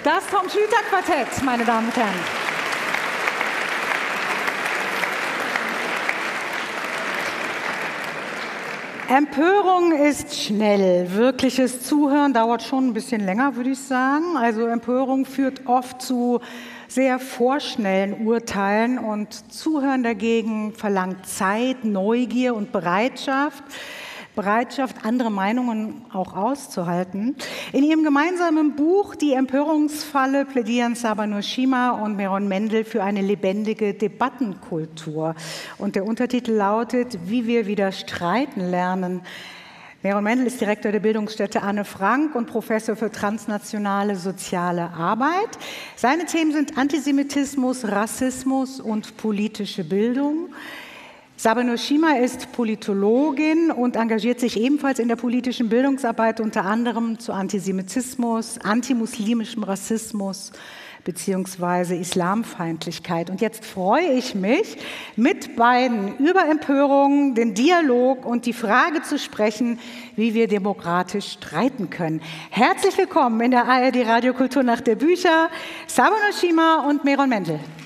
Das Tom Schlüter Quartett, meine Damen und Herren. Empörung ist schnell. Wirkliches Zuhören dauert schon ein bisschen länger, würde ich sagen. Also Empörung führt oft zu sehr vorschnellen Urteilen und Zuhören dagegen verlangt Zeit, Neugier und Bereitschaft, andere Meinungen auch auszuhalten. In ihrem gemeinsamen Buch Die Empörungsfalle plädieren Saba Nurshima und Meron Mendel für eine lebendige Debattenkultur. Und der Untertitel lautet, wie wir wieder streiten lernen. Meron Mendel ist Direktor der Bildungsstätte Anne Frank und Professor für transnationale soziale Arbeit. Seine Themen sind Antisemitismus, Rassismus und politische Bildung. Saba Nurshima ist Politologin und engagiert sich ebenfalls in der politischen Bildungsarbeit, unter anderem zu Antisemitismus, antimuslimischem Rassismus bzw. Islamfeindlichkeit. Und jetzt freue ich mich, mit beiden über Empörungen, den Dialog und die Frage zu sprechen, wie wir demokratisch streiten können. Herzlich willkommen in der ARD Radiokultur Nacht der Bücher, Saba Nurshima und Meron Mendel.